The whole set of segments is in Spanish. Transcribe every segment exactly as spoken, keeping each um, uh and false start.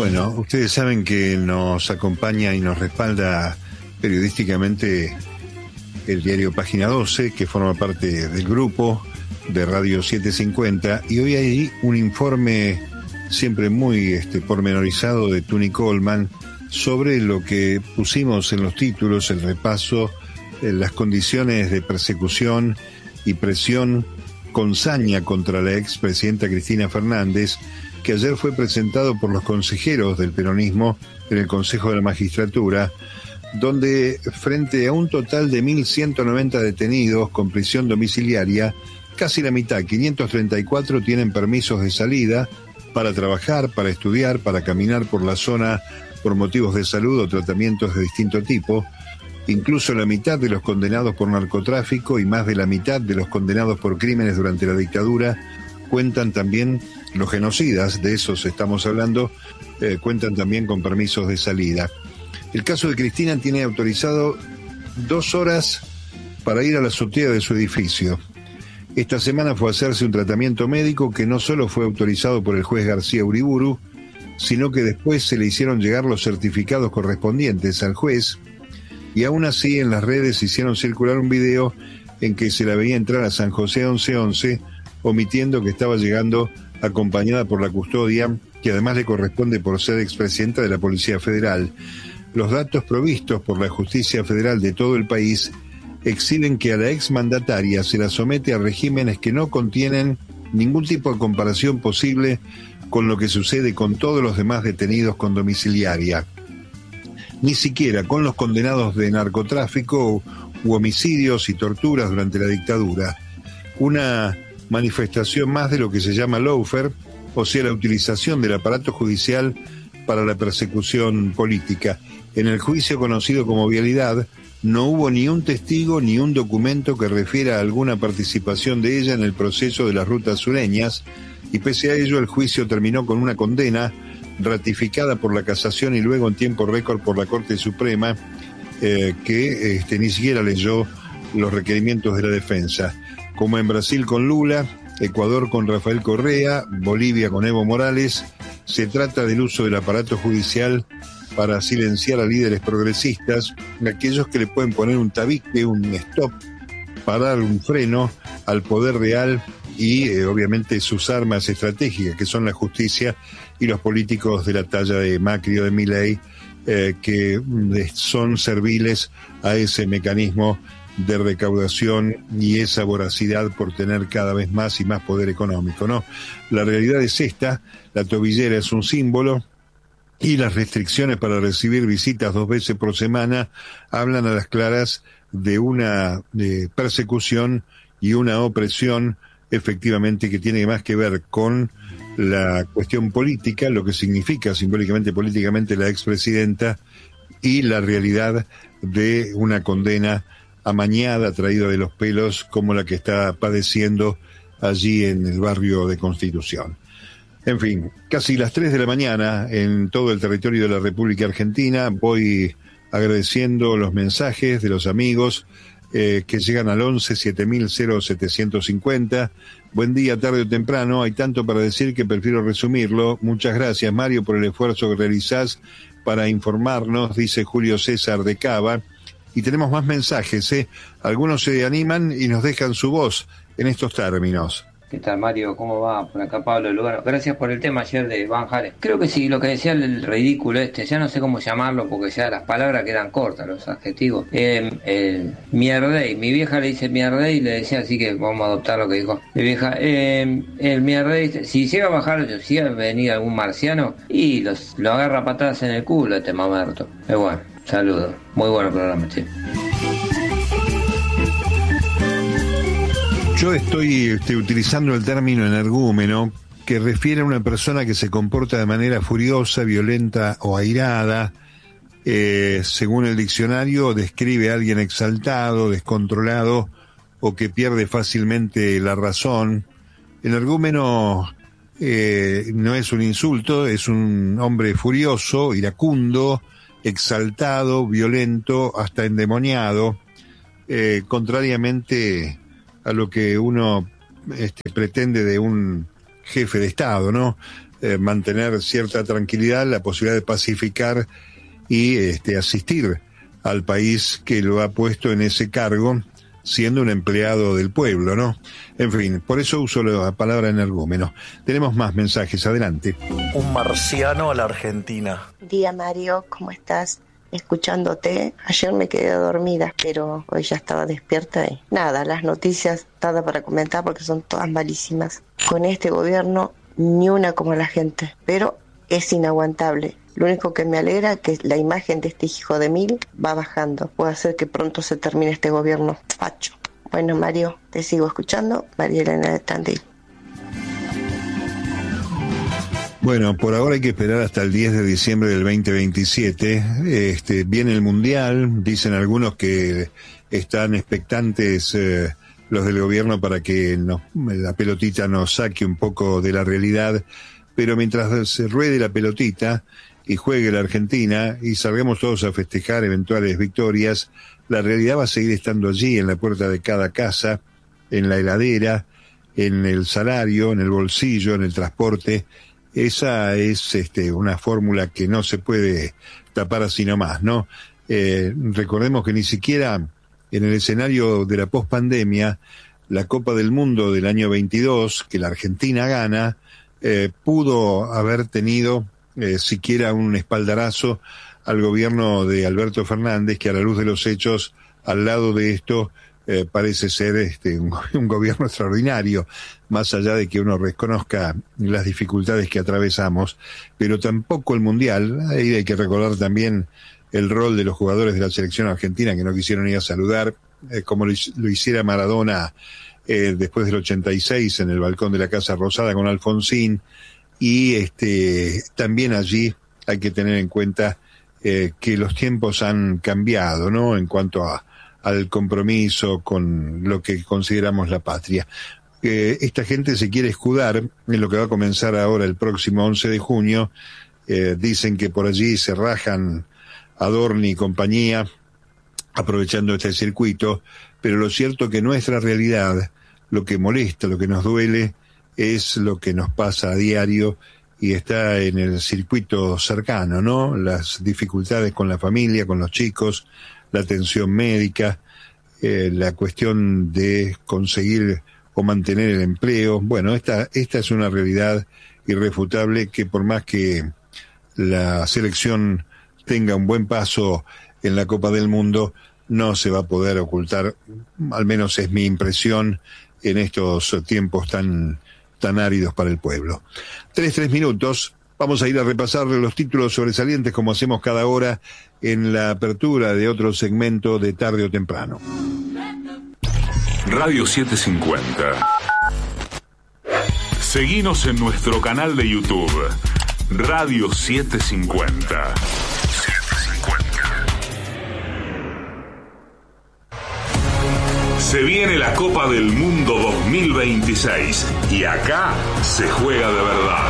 Bueno, ustedes saben que nos acompaña y nos respalda periodísticamente el diario Página doce, que forma parte del grupo de Radio setecientos cincuenta, y hoy hay un informe siempre muy este, pormenorizado de Tuni Coleman sobre lo que pusimos en los títulos, el repaso, eh, las condiciones de persecución y presión con saña contra la expresidenta Cristina Fernández, que ayer fue presentado por los consejeros del peronismo en el Consejo de la Magistratura, donde frente a un total de mil ciento noventa detenidos con prisión domiciliaria, casi la mitad, quinientos treinta y cuatro, tienen permisos de salida para trabajar, para estudiar, para caminar por la zona por motivos de salud o tratamientos de distinto tipo. Incluso la mitad de los condenados por narcotráfico y más de la mitad de los condenados por crímenes durante la dictadura cuentan también. Los genocidas, de esos estamos hablando, eh, cuentan también con permisos de salida. El caso de Cristina tiene autorizado dos horas para ir a la azotea de su edificio. Esta semana fue a hacerse un tratamiento médico que no solo fue autorizado por el juez García Uriburu, sino que después se le hicieron llegar los certificados correspondientes al juez, y aún así en las redes hicieron circular un video en que se la veía entrar a San José once once, omitiendo que estaba llegando acompañada por la custodia, que además le corresponde por ser expresidenta de la Policía Federal. Los datos provistos por la Justicia Federal de todo el país exhiben que a la exmandataria se la somete a regímenes que no contienen ningún tipo de comparación posible con lo que sucede con todos los demás detenidos con domiciliaria. Ni siquiera con los condenados de narcotráfico u homicidios y torturas durante la dictadura. Una manifestación más de lo que se llama lawfare, o sea, la utilización del aparato judicial para la persecución política. En el juicio conocido como Vialidad, no hubo ni un testigo ni un documento que refiera a alguna participación de ella en el proceso de las rutas sureñas, y pese a ello el juicio terminó con una condena ratificada por la casación y luego en tiempo récord por la Corte Suprema, eh, que este, ni siquiera leyó los requerimientos de la defensa. Como en Brasil con Lula, Ecuador con Rafael Correa, Bolivia con Evo Morales, se trata del uso del aparato judicial para silenciar a líderes progresistas, aquellos que le pueden poner un tabique, un stop, para dar un freno al poder real y eh, obviamente sus armas estratégicas, que son la justicia y los políticos de la talla de Macri o de Milei, eh, que eh, son serviles a ese mecanismo de recaudación y esa voracidad por tener cada vez más y más poder económico, ¿no? La realidad es esta: la tobillera es un símbolo y las restricciones para recibir visitas dos veces por semana hablan a las claras de una de persecución y una opresión efectivamente que tiene más que ver con la cuestión política, lo que significa simbólicamente políticamente la expresidenta, y la realidad de una condena amañada, traída de los pelos, como la que está padeciendo allí en el barrio de Constitución. En fin, casi las tres de la mañana en todo el territorio de la República Argentina. Voy agradeciendo los mensajes de los amigos eh, que llegan al once siete mil setecientos cincuenta. Buen día, tarde o temprano. Hay tanto para decir que prefiero resumirlo. Muchas gracias, Mario, por el esfuerzo que realizás para informarnos, dice Julio César de Cava. Y tenemos más mensajes, ¿eh? Algunos se animan y nos dejan su voz en estos términos. ¿Qué tal, Mario? ¿Cómo va? Por acá Pablo Lugano. Gracias por el tema ayer de Van Halen. Creo que sí, lo que decía el ridículo este, ya no sé cómo llamarlo porque ya las palabras quedan cortas, los adjetivos. Eh, el mierdey, mi vieja le dice mierdey y le decía, así que vamos a adoptar lo que dijo mi vieja. Eh, el mierdey, si llega a bajar, si llega a venir algún marciano, y los, lo agarra a patadas en el culo este mamerto. Es bueno, saludos. Muy bueno programa, che. Yo estoy este, utilizando el término energúmeno, que refiere a una persona que se comporta de manera furiosa, violenta o airada. Eh, según el diccionario, describe a alguien exaltado, descontrolado o que pierde fácilmente la razón. Energúmeno eh, no es un insulto, es un hombre furioso, iracundo, exaltado, violento, hasta endemoniado, eh, contrariamente a lo que uno este, pretende de un jefe de Estado, ¿no? eh, mantener cierta tranquilidad, la posibilidad de pacificar y este, asistir al país que lo ha puesto en ese cargo, siendo un empleado del pueblo, ¿no? En fin, por eso uso la palabra energúmeno. Tenemos más mensajes, adelante. Un marciano a la Argentina. Día Mario, ¿cómo estás? Escuchándote, ayer me quedé dormida, pero hoy ya estaba despierta y nada, las noticias nada para comentar porque son todas malísimas. Con este gobierno, ni una como la gente, pero es inaguantable. Lo único que me alegra es que la imagen de este hijo de mil va bajando. Puede ser que pronto se termine este gobierno facho. Bueno, Mario, te sigo escuchando. María Elena de Tandil. Bueno, por ahora hay que esperar hasta el diez de diciembre del veinte veintisiete. Este, viene el Mundial, dicen algunos que están expectantes eh, los del gobierno para que nos, la pelotita nos saque un poco de la realidad, pero mientras se ruede la pelotita y juegue la Argentina y salgamos todos a festejar eventuales victorias, la realidad va a seguir estando allí, en la puerta de cada casa, en la heladera, en el salario, en el bolsillo, en el transporte. Esa es este, una fórmula que no se puede tapar así nomás, ¿no? Eh, recordemos que ni siquiera en el escenario de la pospandemia, la Copa del Mundo del año veintidós, que la Argentina gana, eh, pudo haber tenido eh, siquiera un espaldarazo al gobierno de Alberto Fernández, que a la luz de los hechos, al lado de esto, eh, parece ser este, un, un gobierno extraordinario, más allá de que uno reconozca las dificultades que atravesamos, pero tampoco el Mundial. Ahí hay que recordar también el rol de los jugadores de la selección argentina que no quisieron ir a saludar, eh, como lo, lo hiciera Maradona eh, después del ochenta y seis en el balcón de la Casa Rosada con Alfonsín, y este también allí hay que tener en cuenta eh, que los tiempos han cambiado, ¿no?, en cuanto a al compromiso con lo que consideramos la patria. Eh, esta gente se quiere escudar en lo que va a comenzar ahora el próximo once de junio. Eh, dicen que por allí se rajan Adorni y compañía, aprovechando este circuito, pero lo cierto que nuestra realidad, lo que molesta, lo que nos duele, es lo que nos pasa a diario y está en el circuito cercano, ¿no? Las dificultades con la familia, con los chicos, la atención médica, eh, la cuestión de conseguir o mantener el empleo. Bueno, esta, esta es una realidad irrefutable que por más que la selección tenga un buen paso en la Copa del Mundo, no se va a poder ocultar, al menos es mi impresión, en estos tiempos tan, tan áridos para el pueblo. Tres, tres minutos. Vamos a ir a repasar los títulos sobresalientes como hacemos cada hora en la apertura de otro segmento de Tarde o Temprano. Radio setecientos cincuenta. Seguinos en nuestro canal de YouTube, Radio setecientos cincuenta. Se viene la Copa del Mundo dos mil veintiséis y acá se juega de verdad.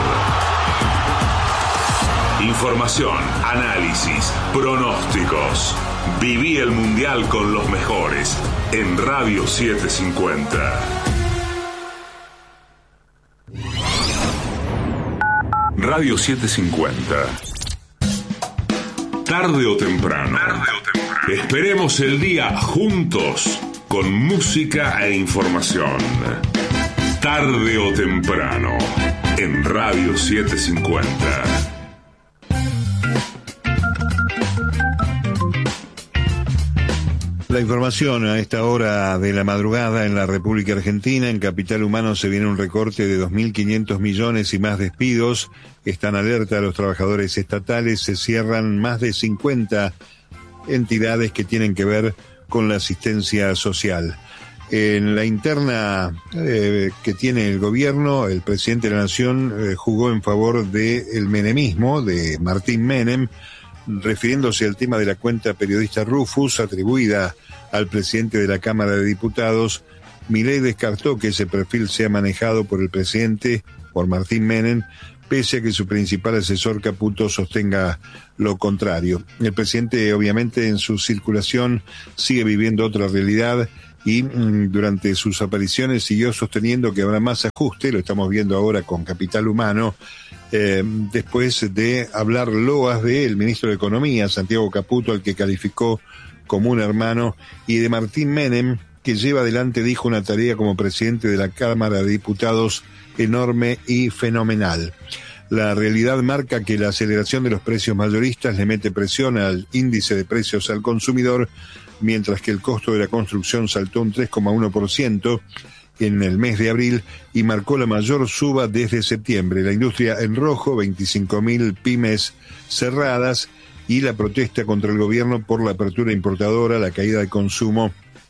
Información, análisis, pronósticos. Viví el Mundial con los mejores en Radio setecientos cincuenta. Radio setecientos cincuenta. Tarde o temprano. Tarde o temprano. Esperemos el día juntos con música e información. Tarde o temprano en Radio setecientos cincuenta. La información a esta hora de la madrugada en la República Argentina. En Capital Humano se viene un recorte de dos mil quinientos millones y más despidos. Están alerta los trabajadores estatales. Se cierran más de cincuenta entidades que tienen que ver con la asistencia social. En la interna eh, que tiene el gobierno, el presidente de la Nación eh, jugó en favor del menemismo, de Martín Menem, refiriéndose al tema de la cuenta periodista Rufus, atribuida al presidente de la Cámara de Diputados. Milei descartó que ese perfil sea manejado por el presidente, por Martín Menem, pese a que su principal asesor Caputo sostenga lo contrario. El presidente, obviamente, en su circulación sigue viviendo otra realidad y mm, durante sus apariciones siguió sosteniendo que habrá más ajuste, lo estamos viendo ahora con Capital Humano, eh, después de hablar loas del ministro de Economía, Santiago Caputo, al que calificó como un hermano, y de Martín Menem, que lleva adelante, dijo, una tarea como presidente de la Cámara de Diputados enorme y fenomenal. La realidad marca que la aceleración de los precios mayoristas le mete presión al índice de precios al consumidor, mientras que el costo de la construcción saltó un tres coma uno por ciento en el mes de abril y marcó la mayor suba desde septiembre. La industria en rojo, veinticinco mil pymes cerradas, y la protesta contra el gobierno por la apertura importadora, la caída de consumo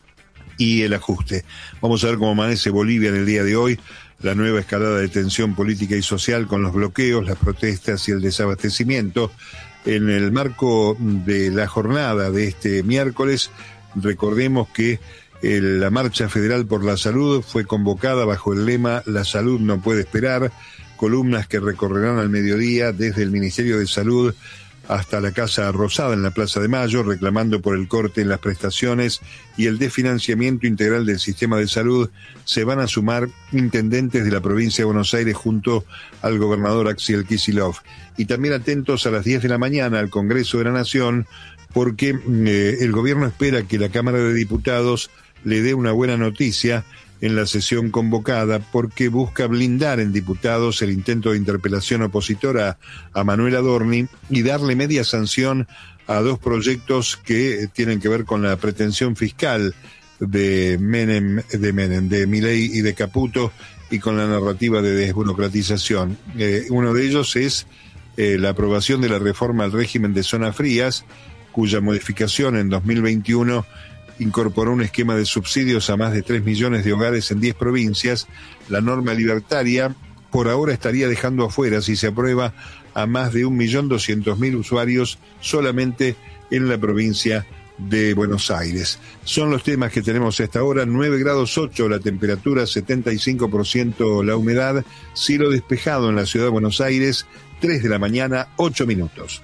y el ajuste. Vamos a ver cómo amanece Bolivia en el día de hoy. La nueva escalada de tensión política y social con los bloqueos, las protestas y el desabastecimiento. En el marco de la jornada de este miércoles, recordemos que eh, la Marcha Federal por la Salud fue convocada bajo el lema "La salud no puede esperar", columnas que recorrerán al mediodía desde el Ministerio de Salud hasta la Casa Rosada en la Plaza de Mayo, reclamando por el corte en las prestaciones y el desfinanciamiento integral del sistema de salud. Se van a sumar intendentes de la provincia de Buenos Aires junto al gobernador Axel Kicillof. Y también atentos a las diez de la mañana al Congreso de la Nación, porque eh, el gobierno espera que la Cámara de Diputados le dé una buena noticia en la sesión convocada, porque busca blindar en diputados el intento de interpelación opositora a Manuel Adorni y darle media sanción a dos proyectos que tienen que ver con la pretensión fiscal de Menem, de Menem, de Milei y de Caputo, y con la narrativa de desburocratización. Eh, uno de ellos es eh, la aprobación de la reforma al régimen de zonas frías, cuya modificación en dos mil veintiuno incorporó un esquema de subsidios a más de tres millones de hogares en diez provincias. La norma libertaria por ahora estaría dejando afuera, si se aprueba, a más de un millón doscientos mil usuarios solamente en la provincia de Buenos Aires. Son los temas que tenemos a esta hora. Nueve grados ocho la temperatura, setenta y cinco por ciento la humedad, cielo despejado en la ciudad de Buenos Aires, tres de la mañana, ocho minutos.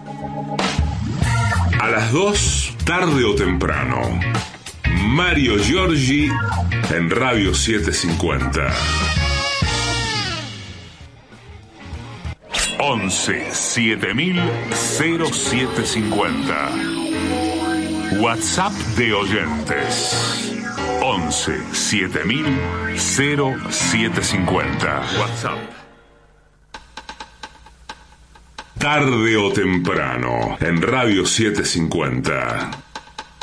A las dos, tarde o temprano, Mario Giorgi en Radio setecientos cincuenta. once siete mil siete cincuenta. WhatsApp de oyentes. once siete mil siete cincuenta. WhatsApp. Tarde o temprano, en Radio setecientos cincuenta.